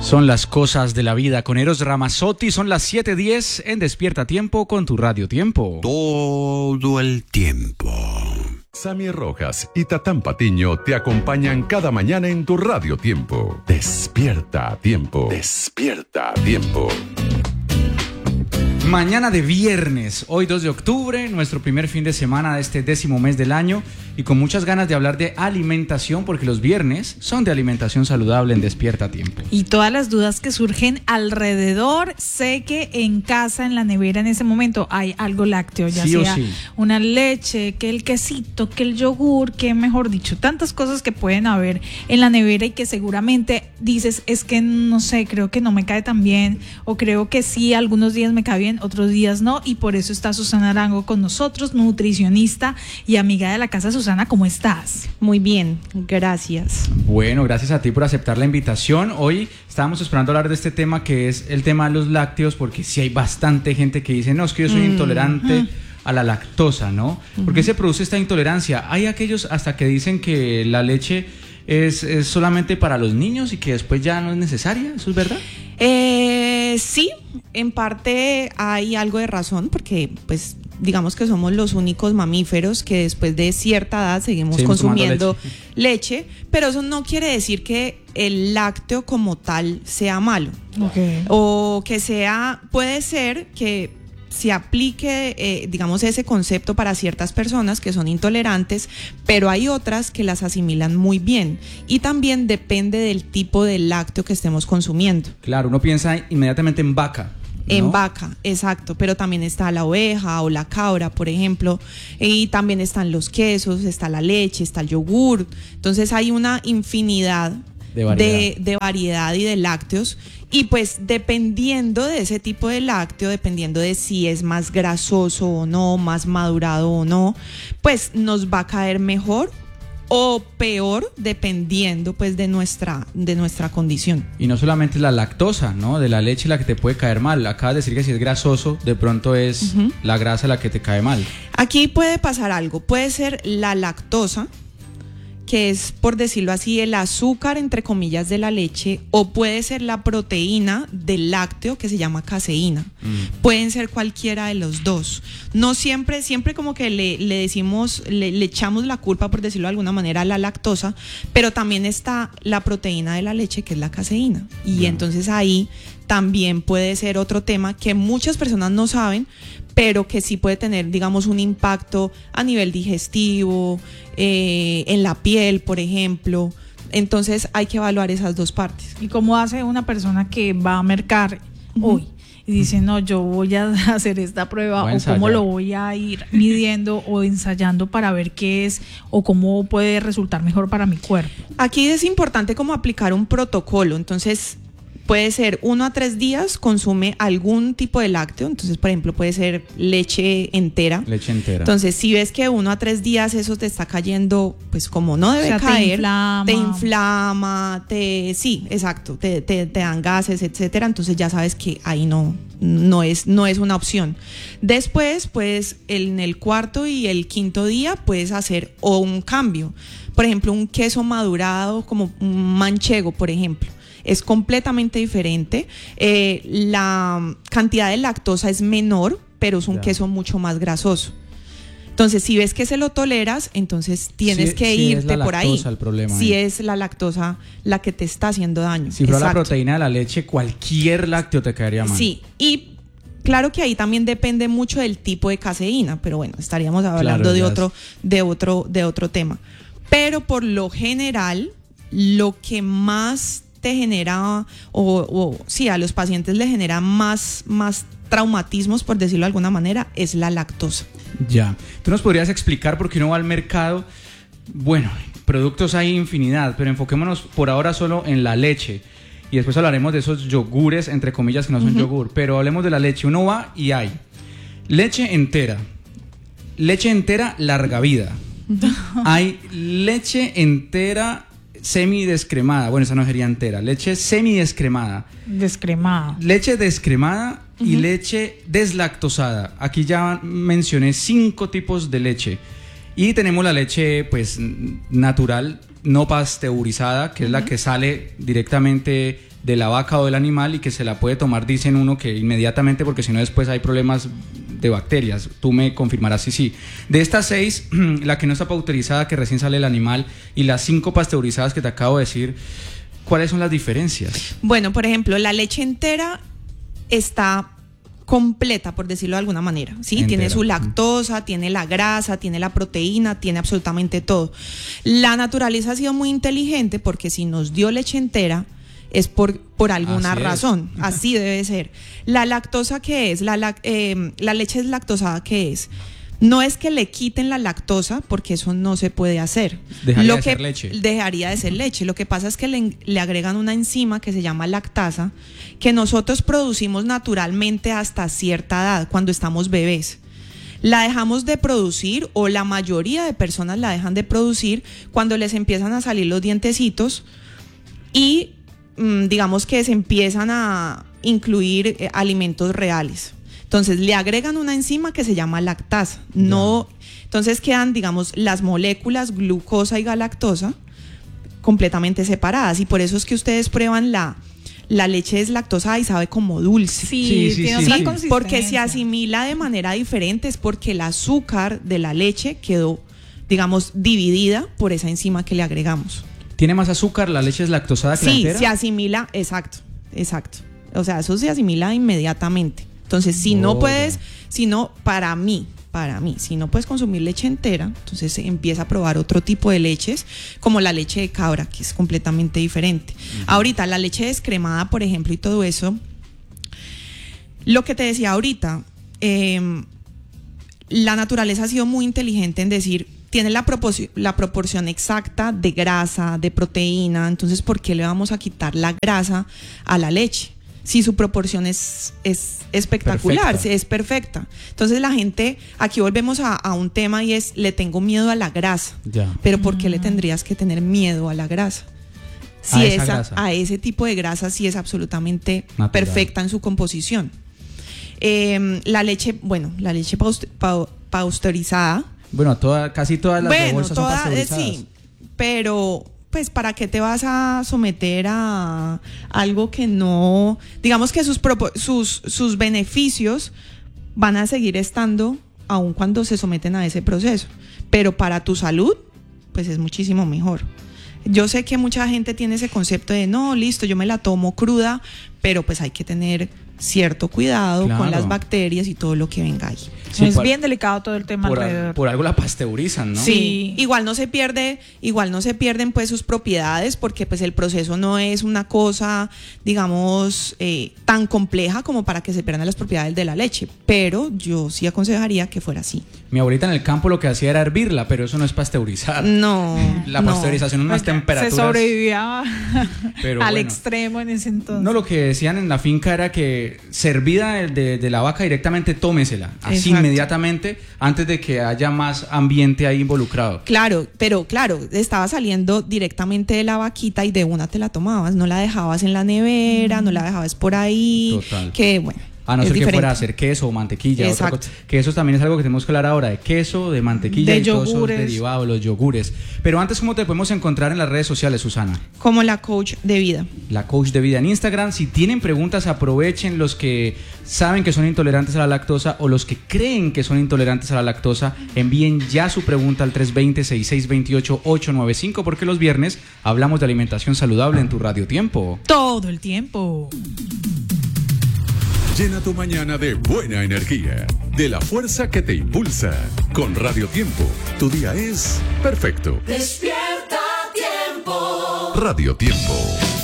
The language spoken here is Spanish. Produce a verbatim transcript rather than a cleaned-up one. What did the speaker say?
Son las cosas de la vida con Eros Ramazzotti. Son las siete diez en Despierta Tiempo con tu Radio Tiempo. Todo el tiempo. Sammy Rojas y Tatán Patiño te acompañan cada mañana en tu Radio Tiempo. Despierta Tiempo. Despierta Tiempo. Mañana de viernes, hoy dos de octubre, nuestro primer fin de semana de este décimo mes del año y con muchas ganas de hablar de alimentación porque los viernes son de alimentación saludable en Despierta Tiempo. Y todas las dudas que surgen alrededor, sé que en casa, en la nevera en ese momento hay algo lácteo, ya sí sea sí. una leche, que el quesito, que el yogur, que mejor dicho, tantas cosas que pueden haber en la nevera y que seguramente dices, es que no sé, creo que no me cae tan bien o creo que sí, algunos días me cae bien, otros días no, y por eso está Susana Arango con nosotros, nutricionista y amiga de la casa. Susana, ¿cómo estás? Muy bien, gracias. Bueno, gracias a ti por aceptar la invitación. Hoy estábamos esperando hablar de este tema que es el tema de los lácteos, porque sí hay bastante gente que dice, no, es que yo soy mm, intolerante mm. a la lactosa, ¿no? ¿Por qué mm. se produce esta intolerancia? Hay aquellos hasta que dicen que la leche es, es solamente para los niños y que después ya no es necesaria, ¿eso es verdad? Eh, sí, en parte hay algo de razón porque pues digamos que somos los únicos mamíferos que después de cierta edad seguimos, seguimos consumiendo leche. leche, pero eso no quiere decir que el lácteo como tal sea malo. Okay. O que sea, puede ser que se aplique, eh, digamos, ese concepto para ciertas personas que son intolerantes, pero hay otras que las asimilan muy bien. Y también depende del tipo de lácteo que estemos consumiendo. Claro, uno piensa inmediatamente en vaca, ¿no? En vaca, exacto, pero también está la oveja o la cabra, por ejemplo, y también están los quesos, está la leche, está el yogur. Entonces hay una infinidad de variedad, de, de variedad y de lácteos. Y pues dependiendo de ese tipo de lácteo, dependiendo de si es más grasoso o no, más madurado o no, pues nos va a caer mejor o peor dependiendo pues de nuestra, de nuestra condición. Y no solamente la lactosa, ¿no? De la leche la que te puede caer mal. Acabas de decir que si es grasoso, de pronto es uh-huh. la grasa la que te cae mal. Aquí puede pasar algo, puede ser la lactosa, que es, por decirlo así, el azúcar, entre comillas, de la leche, o puede ser la proteína del lácteo, que se llama caseína. Mm. Pueden ser cualquiera de los dos. No siempre, siempre como que le, le decimos, le, le echamos la culpa, por decirlo de alguna manera, a la lactosa, pero también está la proteína de la leche, que es la caseína. Y mm. entonces ahí también puede ser otro tema que muchas personas no saben, pero que sí puede tener, digamos, un impacto a nivel digestivo, eh, en la piel, por ejemplo. Entonces hay que evaluar esas dos partes. ¿Y cómo hace una persona que va a mercar uh-huh. hoy y dice, no, yo voy a hacer esta prueba, o cómo lo voy a ir midiendo o ensayando para ver qué es o cómo puede resultar mejor para mi cuerpo? Aquí es importante como aplicar un protocolo. Entonces puede ser uno a tres días, consume algún tipo de lácteo. Entonces, por ejemplo, puede ser leche entera. Leche entera. Entonces, si ves que uno a tres días eso te está cayendo, pues como no debe, o sea, caer, te inflama. te inflama, te, sí, exacto, te, te, te dan gases, etcétera. Entonces ya sabes que ahí no, no es, no es una opción. Después, pues, en el cuarto y el quinto día puedes hacer o un cambio. Por ejemplo, un queso madurado, como un manchego, por ejemplo. Es completamente diferente. Eh, la cantidad de lactosa es menor, pero es un ya. queso mucho más grasoso. Entonces, si ves que se lo toleras, entonces tienes sí, que sí irte es la por ahí. El problema si ahí. es la lactosa la que te está haciendo daño. Si fuera la proteína de la leche, cualquier lácteo te caería mal. Sí, y claro que ahí también depende mucho del tipo de caseína, pero bueno, estaríamos hablando claro, de otro, de otro, de otro tema. Pero por lo general, lo que más te genera, o, o sí, a los pacientes le genera más, más traumatismos, por decirlo de alguna manera, es la lactosa. Ya, ¿tú nos podrías explicar por qué uno va al mercado? Bueno, productos hay infinidad, pero enfoquémonos por ahora solo en la leche. Y después hablaremos de esos yogures, entre comillas, que no son uh-huh. yogur, pero hablemos de la leche. Uno va y hay leche entera, leche entera larga vida, hay leche entera semidescremada, bueno, esa no sería entera, leche semidescremada. Descremada. Leche descremada uh-huh. y leche deslactosada. Aquí ya mencioné cinco tipos de leche. Y tenemos la leche, pues, natural, no pasteurizada, que uh-huh. es la que sale directamente de la vaca o del animal y que se la puede tomar, dicen uno, que inmediatamente, porque si no después hay problemas de bacterias. Tú me confirmarás si sí. De estas seis, la que no está pasteurizada, que recién sale el animal, y las cinco pasteurizadas que te acabo de decir, ¿cuáles son las diferencias? Bueno, por ejemplo, la leche entera está completa, por decirlo de alguna manera, ¿sí? Entera. Tiene su lactosa, tiene la grasa, tiene la proteína, tiene absolutamente todo. La naturaleza ha sido muy inteligente porque si nos dio leche entera es por, por alguna Así es. razón, así debe ser. La lactosa, ¿qué es? La, lac- eh, la leche deslactosada, ¿qué es? No es que le quiten la lactosa, porque eso no se puede hacer. Dejaría Lo de que ser leche. Dejaría de ser leche. Lo que pasa es que le, le agregan una enzima que se llama lactasa, que nosotros producimos naturalmente hasta cierta edad, cuando estamos bebés. La dejamos de producir, o la mayoría de personas la dejan de producir cuando les empiezan a salir los dientecitos y mm, digamos que se empiezan a incluir eh, alimentos reales. Entonces le agregan una enzima que se llama lactasa. No, entonces quedan, digamos, las moléculas glucosa y galactosa completamente separadas. Y por eso es que ustedes prueban la, la leche deslactosada y sabe como dulce. Sí, Sí, sí, tiene sí, otra sí. consistencia. Porque se asimila de manera diferente, es porque el azúcar de la leche quedó, digamos, dividida por esa enzima que le agregamos. ¿Tiene más azúcar la leche deslactosada que la Sí, entera? se asimila, exacto, exacto. O sea, eso se asimila inmediatamente. Entonces, si Oh, no puedes, ya. si no, para mí, para mí, si no puedes consumir leche entera, entonces se empieza a probar otro tipo de leches, como la leche de cabra, que es completamente diferente. Uh-huh. Ahorita, la leche descremada, por ejemplo, y todo eso, lo que te decía ahorita, eh, la naturaleza ha sido muy inteligente en decir, tiene la, propor- la proporción exacta de grasa, de proteína, entonces ¿por qué le vamos a quitar la grasa a la leche? Si su proporción es, es espectacular, Perfecta. es perfecta. Entonces la gente, aquí volvemos a, a un tema y es, le tengo miedo a la grasa. Ya. Pero ¿por qué le tendrías que tener miedo a la grasa? Si A esa esa, grasa. a ese tipo de grasa sí es absolutamente Natural. perfecta en su composición. Eh, la leche, bueno, la leche paust- pau- pasteurizada, Bueno, toda, casi todas las de bueno, bolsa son toda, eh, pasteurizadas. sí, pero pues ¿para qué te vas a someter a algo que no, digamos que sus propo- sus sus beneficios van a seguir estando aun cuando se someten a ese proceso, pero para tu salud pues es muchísimo mejor. Yo sé que mucha gente tiene ese concepto de no, listo, yo me la tomo cruda, pero pues hay que tener cierto cuidado Claro. con las bacterias y todo lo que venga ahí. Sí, es por- bien delicado todo el tema Por, al- alrededor. por algo la pasteurizan, ¿no? Sí, igual no se pierde, igual no se pierden pues sus propiedades porque pues el proceso no es una cosa, digamos, eh, tan compleja como para que se pierdan las propiedades de la leche, pero yo sí aconsejaría que fuera así. Mi abuelita en el campo lo que hacía era hervirla, pero eso no es pasteurizar. No, La no. pasteurización en unas Porque temperaturas. Se sobrevivía Pero al bueno. extremo en ese entonces. No, lo que decían en la finca era que servida de, de- de la vaca directamente, tómesela, así Exacto. inmediatamente, antes de que haya más ambiente ahí involucrado. Claro, pero claro, estaba saliendo directamente de la vaquita y de una te la tomabas, no la dejabas en la nevera, no la dejabas por ahí, Total. que bueno. A no es ser que diferente. fuera a hacer queso o mantequilla. Otra Exacto. cosa. Que eso también es algo que tenemos que hablar ahora, de queso, de mantequilla De y todos esos yogures. derivados, los yogures. Pero antes, ¿cómo te podemos encontrar en las redes sociales, Susana? Como la coach de vida. La coach de vida en Instagram. Si tienen preguntas, aprovechen. Los que saben que son intolerantes a la lactosa o los que creen que son intolerantes a la lactosa, envíen ya su pregunta al tres dos cero, seis seis dos ocho, ocho nueve cinco, porque los viernes hablamos de alimentación saludable en tu Radio Tiempo. Todo el tiempo. Llena tu mañana de buena energía, de la fuerza que te impulsa. Con Radio Tiempo, tu día es perfecto. Despierta Tiempo. Radio Tiempo.